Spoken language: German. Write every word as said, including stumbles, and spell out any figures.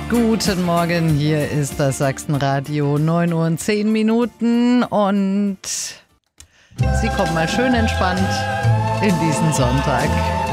Guten Morgen, hier ist das Sachsenradio, neun Uhr und zehn Minuten und Sie kommen mal schön entspannt in diesen Sonntag.